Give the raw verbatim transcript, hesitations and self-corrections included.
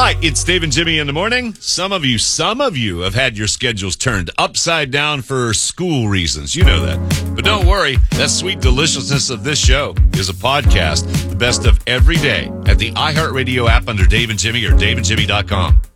Hi, it's Dave and Jimmy in the morning. Some of you, some of you have had your schedules turned upside down for school reasons. You know that. But don't worry, that sweet deliciousness of this show is a podcast, the best of every day, at the iHeartRadio app under Dave and Jimmy or dave and jimmy dot com.